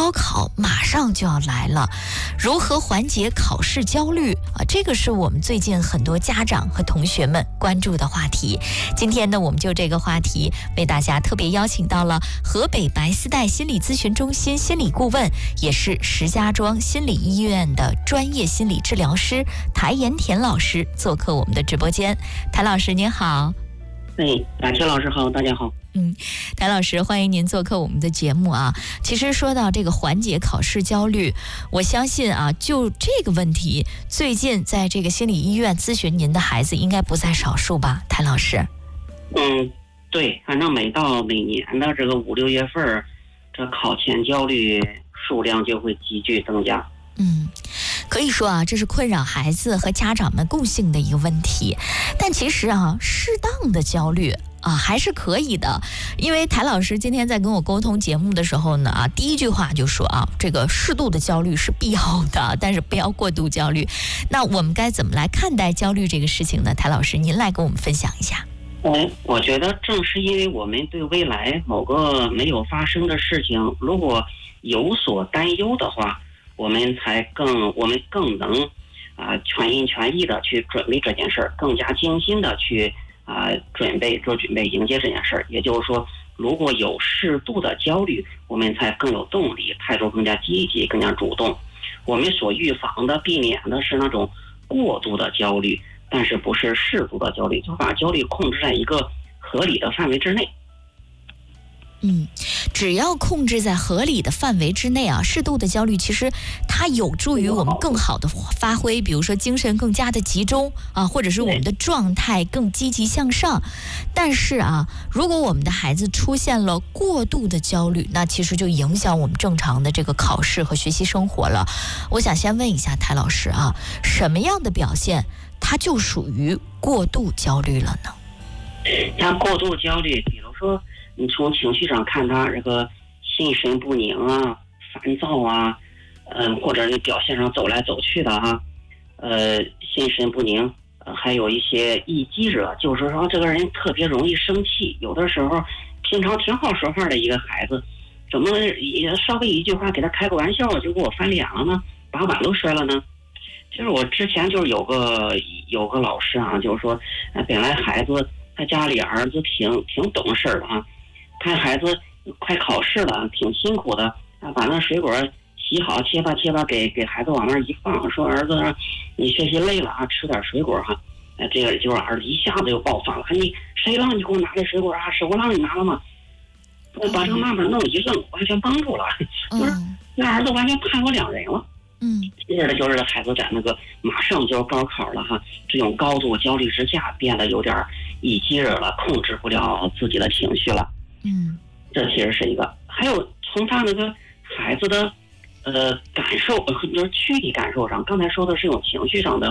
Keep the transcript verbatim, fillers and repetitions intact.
高考马上就要来了，如何缓解考试焦虑啊？这个是我们最近很多家长和同学们关注的话题。今天呢，我们就这个话题为大家特别邀请到了河北白丝带心理咨询中心心理顾问，也是石家庄心理医院的专业心理治疗师台延田老师做客我们的直播间。台老师您好。 哎，感谢老师好，大家好。 嗯，台老师，欢迎您做客我们的节目啊。其实说到这个缓解考试焦虑，我相信啊，就这个问题，最近在这个心理医院咨询您的孩子应该不在少数吧，台老师？ 嗯，对，反正每到每年的这个五六月份，这考前焦虑数量就会急剧增加。 嗯，可以说啊，这是困扰孩子和家长们共性的一个问题。但其实啊，适当的焦虑啊还是可以的。因为台老师今天在跟我沟通节目的时候呢，啊，第一句话就说啊，这个适度的焦虑是必要的，但是不要过度焦虑。那我们该怎么来看待焦虑这个事情呢？台老师，您来跟我们分享一下。 嗯，我觉得正是因为我们对未来某个没有发生的事情，如果有所担忧的话，我们才更我们更能啊、呃、全心全意的去准备这件事儿，更加精心的去啊、呃、准备做准备迎接这件事儿。也就是说，如果有适度的焦虑，我们才更有动力，态度更加积极，更加主动。我们所预防的、避免的是那种过度的焦虑，但是不是适度的焦虑，就把焦虑控制在一个合理的范围之内。 嗯，只要控制在合理的范围之内啊，适度的焦虑其实它有助于我们更好的发挥，比如说精神更加的集中啊，或者是我们的状态更积极向上。但是啊，如果我们的孩子出现了过度的焦虑，那其实就影响我们正常的这个考试和学习生活了。我想先问一下台老师啊，什么样的表现它就属于过度焦虑了呢？ 像过度焦虑，比如说你从情绪上看他这个心神不宁啊、烦躁啊，嗯、呃，或者是表现上走来走去的啊，呃，心神不宁，呃，还有一些易激者，就是说这个人特别容易生气，有的时候平常挺好说话的一个孩子，怎么也稍微一句话给他开个玩笑就给我翻脸了呢？把碗都摔了呢？就是我之前就是有个有个老师啊，就是说，呃，本来孩子他家里儿子挺挺懂事的啊。看孩子快考试了，挺辛苦的啊，把那水果洗好，切吧切吧，给给孩子往那儿一放，说儿子，你学习累了啊，吃点水果哈。哎，这个就是儿子一下子就爆发了，你谁让你给我拿这水果啊？是我让你拿了吗？我把这个妈妈弄一愣，完全绷住了，就是那儿子完全判我两人了。嗯，接着就是孩子在那个马上就要高考了哈，这种高度焦虑之下，变得有点易激惹了，控制不了自己的情绪了。嗯，这其实是一个。还有从他那个孩子的呃感受，就是躯体感受上，刚才说的是一种情绪上的